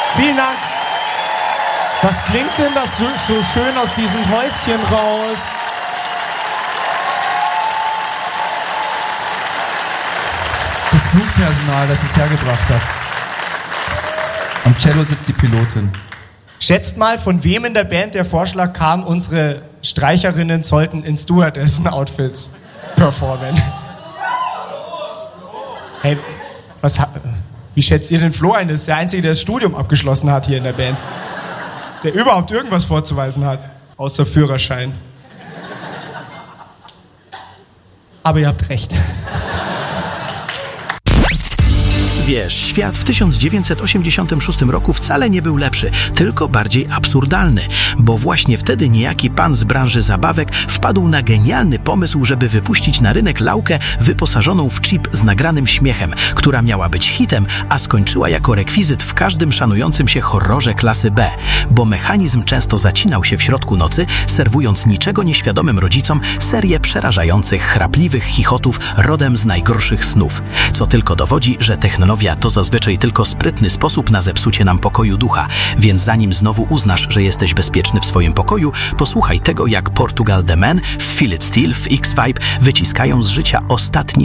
Vielen Dank. Was klingt denn das so schön aus diesem Häuschen raus? Das ist das Flugpersonal, das uns hergebracht hat. Am Cello sitzt die Pilotin. Schätzt mal, von wem in der Band der Vorschlag kam, unsere Streicherinnen sollten in Stewardessen-Outfits performen. Hey, wie schätzt ihr den Flo ein? Das ist der Einzige, der das Studium abgeschlossen hat hier in der Band. Der überhaupt irgendwas vorzuweisen hat, außer Führerschein. Aber ihr habt recht. Wiesz, świat w 1986 roku wcale nie był lepszy, tylko bardziej absurdalny, bo właśnie wtedy niejaki pan z branży zabawek wpadł na genialny pomysł, żeby wypuścić na rynek lalkę wyposażoną w chip z nagranym śmiechem, która miała być hitem, a skończyła jako rekwizyt w każdym szanującym się horrorze klasy B, bo mechanizm często zacinał się w środku nocy, serwując niczego nieświadomym rodzicom serię przerażających, chrapliwych chichotów rodem z najgorszych snów, co tylko dowodzi, że technologia to zazwyczaj tylko sprytny sposób na zepsucie nam pokoju ducha, więc zanim znowu uznasz, że jesteś bezpieczny w swoim pokoju, posłuchaj tego, jak Portugal The Man w Feel It Still w X-Vibe wyciskają z życia ostatni